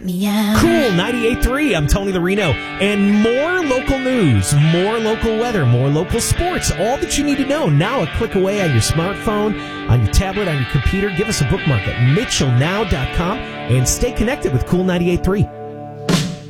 Meow. Cool 98.3, I'm Tony the Reno. And more local news, more local weather, more local sports, all that you need to know. Now a click away on your smartphone, on your tablet, on your computer. Give us a bookmark at mitchellnow.com and stay connected with Cool 98.3.